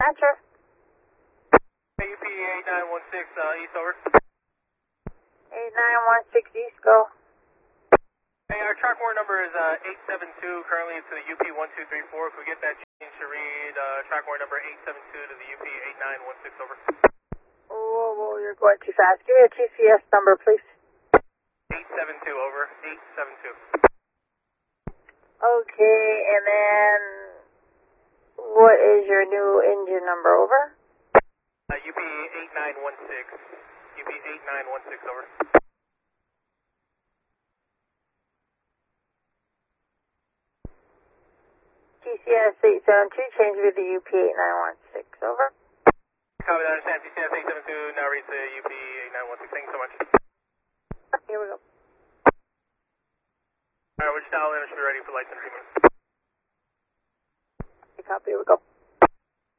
dispatcher. UP 8916 East, over. 8916 East, go. Hey, our track warrant number is 872. Currently it's to the UP 1234. If we get that change to read track warrant number 872 to the UP 8916, over. Whoa, you're going too fast. Give me a TCS number, please. 872, over. 872. Okay, and then what is your new engine number, over? UP 8916. UP 8916, over. TCS 872, change with the UP 8916, over. Copy that, understand. TCS 872 now reads the UP 8916. Thank you so much. Here we go. Alright, we're just dialing in. Should be ready for lights in 3 minutes. Copy, here we go.